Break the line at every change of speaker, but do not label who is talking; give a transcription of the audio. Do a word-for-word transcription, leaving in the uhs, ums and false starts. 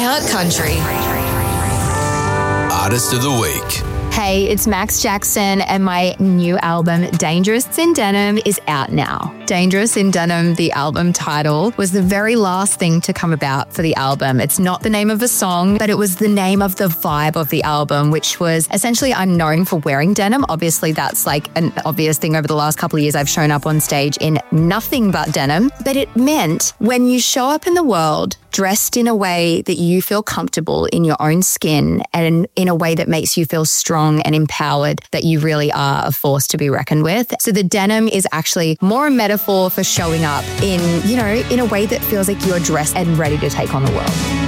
iHeart Country.
Artist of the Week.
Hey, it's Max Jackson, and my new album, Dangerous in Denim, is out now. Dangerous in Denim, the album title, was the very last thing to come about for the album. It's not the name of a song, but it was the name of the vibe of the album, which was essentially I'm known for wearing denim. Obviously, that's like an obvious thing over the last couple of years. I've shown up on stage in nothing but denim, but it meant when you show up in the world dressed in a way that you feel comfortable in your own skin and in a way that makes you feel strong and empowered, that you really are a force to be reckoned with. So the denim is actually more a metaphor for showing up in, you know, in a way that feels like you're dressed and ready to take on the world.